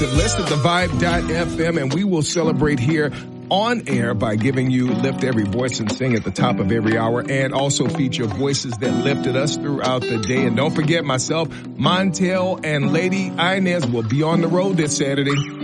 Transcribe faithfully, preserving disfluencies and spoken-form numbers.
Listen to vibe dot f m, and we will celebrate here on air by giving you Lift Every Voice and Sing at the top of every hour, and also feature voices that lifted us throughout the day. And don't forget, myself, Montel, and Lady Inez will be on the road this Saturday.